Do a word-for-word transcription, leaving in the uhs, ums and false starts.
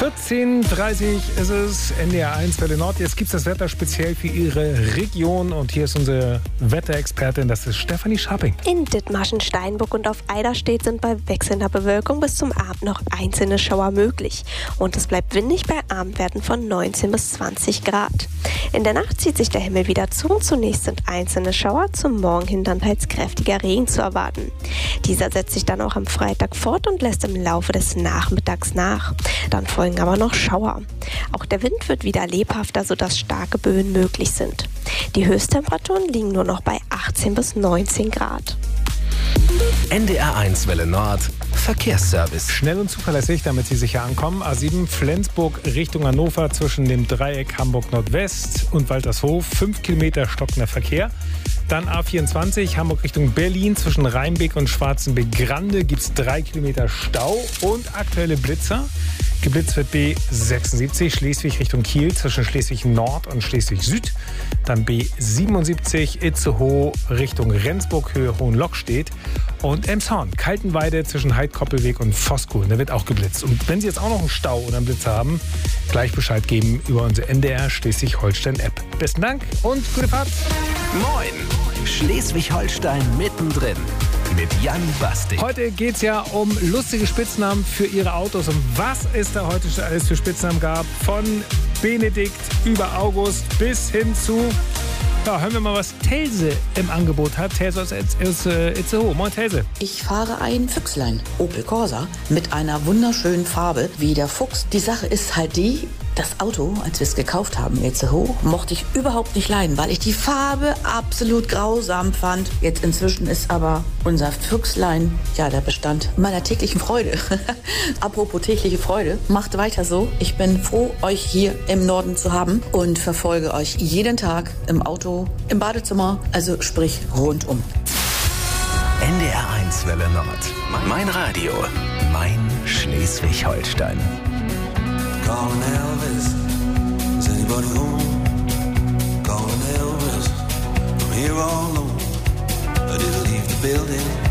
vierzehn Uhr dreißig ist es, N D R eins Welle Nord. Jetzt gibt es das Wetter speziell für Ihre Region. Und hier ist unsere Wetterexpertin, das ist Stefanie Scharping. In Dithmarschen, Steinburg und auf Eiderstedt sind bei wechselnder Bewölkung bis zum Abend noch einzelne Schauer möglich. Und es bleibt windig bei Abendwerten von neunzehn bis zwanzig Grad. In der Nacht zieht sich der Himmel wieder zu. Zunächst sind einzelne Schauer, zum Morgen hin dann teils kräftiger Regen zu erwarten. Dieser setzt sich dann auch am Freitag fort und lässt im Laufe des Nachmittags nach. Dann folgen aber noch Schauer. Auch der Wind wird wieder lebhafter, sodass starke Böen möglich sind. Die Höchsttemperaturen liegen nur noch bei achtzehn bis neunzehn Grad. N D R eins Welle Nord Verkehrsservice. Schnell und zuverlässig, damit Sie sicher ankommen. A sieben Flensburg Richtung Hannover zwischen dem Dreieck Hamburg Nordwest und Waltershof. fünf Kilometer stockender Verkehr. Dann A vierundzwanzig Hamburg Richtung Berlin zwischen Rheinbeck und Schwarzenbeck-Grande gibt es drei Kilometer Stau und aktuelle Blitzer. Geblitzt wird B sechsundsiebzig Schleswig Richtung Kiel zwischen Schleswig Nord und Schleswig Süd. Dann B siebenundsiebzig Itzehoe Richtung Rendsburg Höhe Hohenlockstedt. Und Emshorn, Kaltenweide zwischen Heidkoppelweg und Voskuhl. Da wird auch geblitzt. Und wenn Sie jetzt auch noch einen Stau oder einen Blitzer haben, gleich Bescheid geben über unsere N D R Schleswig-Holstein-App. Besten Dank und gute Fahrt. Moin, Schleswig-Holstein mittendrin. Mit Jan Bastik. Heute geht es ja um lustige Spitznamen für Ihre Autos. Und was es da heute schon alles für Spitznamen gab, von Benedikt über August bis hin zu... Ja, hören wir mal, was Telse im Angebot hat. Telse aus Itzehoe. Moin, Telse. Ich fahre ein Füchslein, Opel Corsa, mit einer wunderschönen Farbe wie der Fuchs. Die Sache ist halt die, das Auto, als wir es gekauft haben in Itzehoe, mochte ich überhaupt nicht leiden, weil ich die Farbe absolut grausam fand. Jetzt inzwischen ist aber unser Füchslein, ja, der Bestand meiner täglichen Freude. Apropos tägliche Freude, macht weiter so. Ich bin froh, euch hier im Norden zu haben und verfolge euch jeden Tag im Auto, im Badezimmer, also sprich rundum. N D R eins Welle Nord. Mein Radio. Mein Schleswig-Holstein. Calling Elvis, is anybody home? Calling Elvis, I'm here all alone. I didn't leave the building.